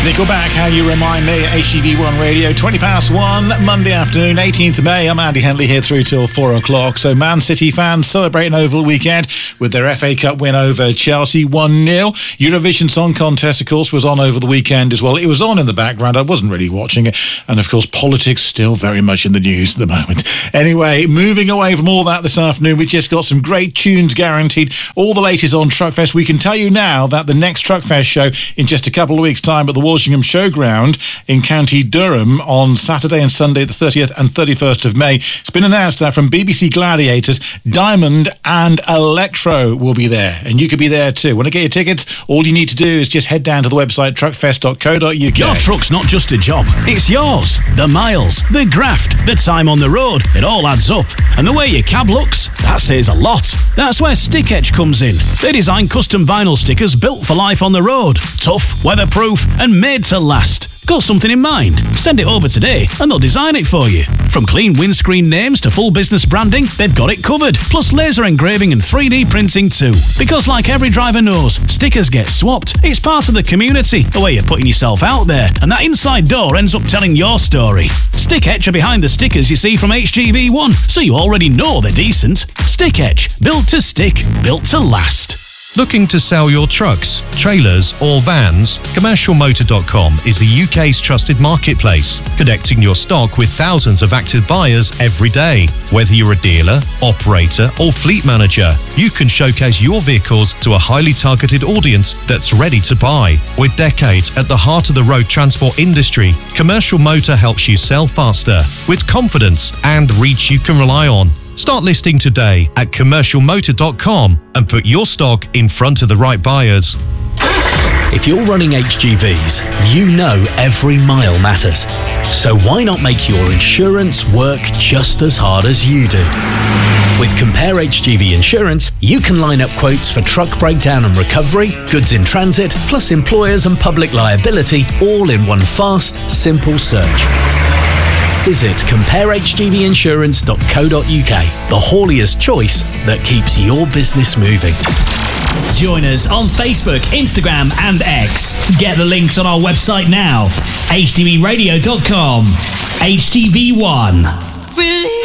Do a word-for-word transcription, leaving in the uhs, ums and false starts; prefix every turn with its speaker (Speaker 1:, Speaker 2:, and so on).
Speaker 1: Nickelback, How You Remind Me, H T V one Radio, twenty past one, Monday afternoon, eighteenth of May. I'm Andy Henley here through till four o'clock. So Man City fans celebrating over the weekend with their F A Cup win over Chelsea, one nil. Eurovision Song Contest, of course, was on over the weekend as well. It was on in the background. I wasn't really watching it. And, of course, politics still very much in the news at the moment. Anyway, moving away from all that this afternoon, we've just got some great tunes guaranteed. All the latest on Truckfest. We can tell you now that the next Truckfest show in just a couple of weeks' time at the Walshingham Showground in County Durham on Saturday and Sunday the thirtieth and thirty-first of May. It's been announced that from B B C Gladiators, Diamond and Electro will be there, and you could be there too. Want to get your tickets? All you need to do is just head down to the website truckfest dot co dot uk.
Speaker 2: Your truck's not just a job, it's yours. The miles, the graft, the time on the road, it all adds up. And the way your cab looks, that says a lot. That's where Stick Etch comes in. They design custom vinyl stickers built for life on the road. Tough, weatherproof, and made to last. Got something in mind? Send it over today and they'll design it for you. From clean windscreen names to full business branding, they've got it covered. Plus laser engraving and three D printing too. Because like every driver knows, stickers get swapped. It's part of the community, the way you're putting yourself out there. And that inside door ends up telling your story. Stick Etch are behind the stickers you see from H G V one, so you already know they're decent. Stick Etch, built to stick, built to last.
Speaker 3: Looking to sell your trucks, trailers or vans? commercial motor dot com is the U K's trusted marketplace, connecting your stock with thousands of active buyers every day. Whether you're a dealer, operator or fleet manager, you can showcase your vehicles to a highly targeted audience that's ready to buy. With decades at the heart of the road transport industry, Commercial Motor helps you sell faster, with confidence and reach you can rely on. Start listing today at commercial motor dot com and put your stock in front of the right buyers.
Speaker 4: If you're running H G Vs, you know every mile matters. So why not make your insurance work just as hard as you do? With Compare H G V Insurance, you can line up quotes for truck breakdown and recovery, goods in transit, plus employers and public liability, all in one fast, simple search. Visit compare h g v insurance dot co dot uk, the haulier's choice that keeps your business moving.
Speaker 5: Join us on Facebook, Instagram and X. Get the links on our website now, h t v radio dot com. H T V one.
Speaker 6: Really?